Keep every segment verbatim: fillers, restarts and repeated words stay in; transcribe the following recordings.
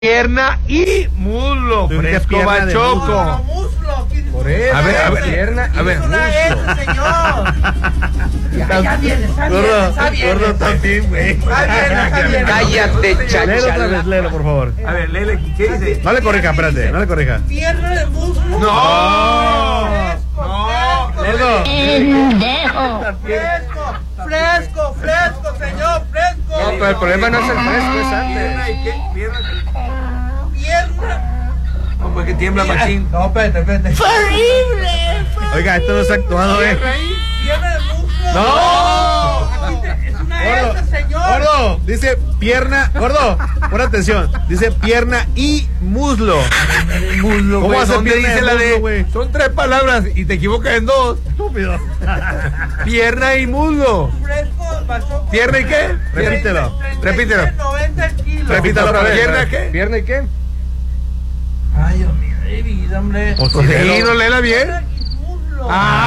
Pierna y muslo, Fresco Bachoco. Por eso, a ver, a ver, pierna, a ver, muslo. Eso, señor. Ya, ya viene, está bien, está bien. Gordo también, güey. Está bien, está bien. Cállate, Léelo otra vez, chachala. léelo, por favor. A ver, Lele, ¿qué dice? No le corrija, espérate, no le corrija. Pierna de muslo. No. Fresco, Gordo. fresco, fresco, fresco, señor, fresco. No, pero el problema no es el fresco, es antes. ¿Pierna y qué? ¿Pierna? Pierna. No, pues que tiembla machín. No, espérate, espérate. Horrible. Oiga, esto no es actuado, eh. Pierna de muslo. ¡No! Es una Gordo, S, señor. gordo, dice pierna, gordo, pon atención, dice pierna y muslo. Muslo, ¿Cómo güey. va a ser ¿Dónde pierna dice de la muslo, de? güey? Son tres palabras y te equivocas en dos. Estúpido. Pierna y muslo. Fresco, bachoco. ¿Pierna y qué? Repítelo, repítelo. noventa kilos. Repítelo otra vez. ¿Pierna qué? ¿Pierna y qué? Ay, Dios mío, de vida, hombre. Pues Pues sí, sí, léelo. no léela bien. Pierna y muslo.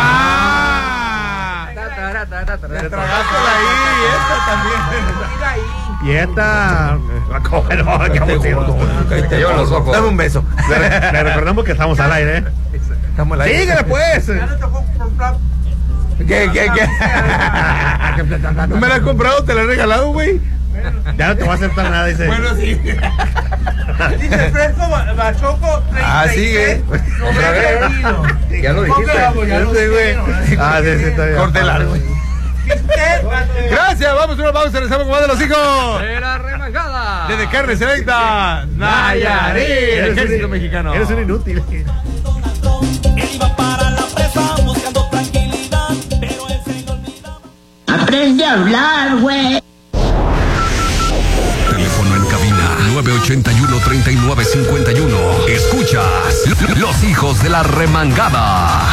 Ah. Ta, ta, ta, ta, ta, Te ta. tragaste ahí, esta también. Mira ahí. Y esta. ¿Cómo no? ¿Qué vamos a decir? Te llevo los ojos. Dame un beso. Le, le recordamos que estamos al aire, ¿eh? Estamos al aire. Síguele, pues. Ya no tocó comprar. ¿Qué, qué, qué? ¿No me la has comprado? ¿Te la he regalado, güey? Ya no te voy a aceptar nada, dice. Bueno, sí. Dice fresco, ba- bachoco, Ah, sigue. noventa kilos. Ya lo dijiste. Póngalo, ya lo Ese, güey. dijeron. Ah, sí, sí, está bien. Córtela, güey. Usted, bachoco. Gracias, vamos a una pausa, regresamos con más de los hijos. De la remangada. Desde Carne Selecta, Nayarit, el ejército mexicano. Eres un inútil. Él iba para la presa buscando tranquilidad, pero él se le olvidaba. Aprende a hablar, güey. Teléfono en cabina nueve ochenta y uno, treinta y nueve cincuenta y uno. Escuchas Los Hijos de la Remangada.